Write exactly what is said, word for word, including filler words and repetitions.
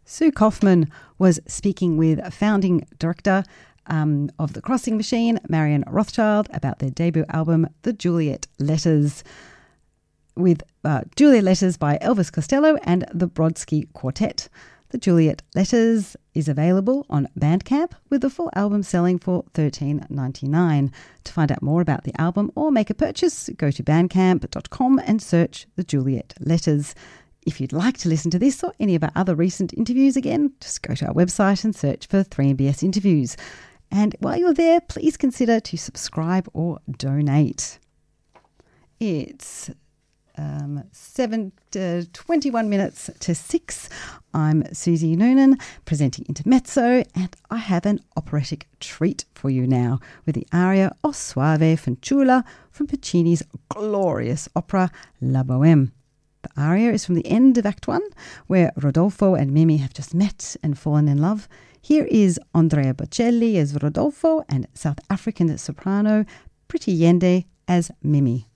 Sue Kaufman was speaking with founding director um, of The Crossing Machine, Marion Rothschild, about their debut album, The Juliet Letters, with uh, Juliet Letters by Elvis Costello and the Brodsky Quartet. The Juliet Letters is available on Bandcamp, with the full album selling for thirteen dollars and ninety-nine cents. To find out more about the album or make a purchase, go to bandcamp dot com and search The Juliet Letters. If you'd like to listen to this or any of our other recent interviews again, just go to our website and search for three M B S Interviews. And while you're there, please consider to subscribe or donate. It's um, seven, uh, twenty-one minutes to six. I'm Susie Noonan, presenting Intermezzo, and I have an operatic treat for you now with the aria O Soave Fanciulla from Puccini's glorious opera La Bohème. The aria is from the end of Act One, where Rodolfo and Mimi have just met and fallen in love. Here is Andrea Bocelli as Rodolfo and South African soprano Pretty Yende as Mimi.